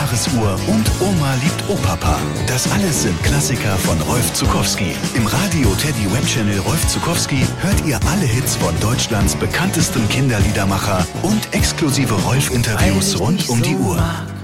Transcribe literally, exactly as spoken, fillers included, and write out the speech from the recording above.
Jahresuhr und Oma liebt Opapa. Das alles sind Klassiker von Rolf Zuckowski. Im Radio Teddy Webchannel Rolf Zuckowski hört ihr alle Hits von Deutschlands bekanntestem Kinderliedermacher und exklusive Rolf-Interviews rund um die Uhr.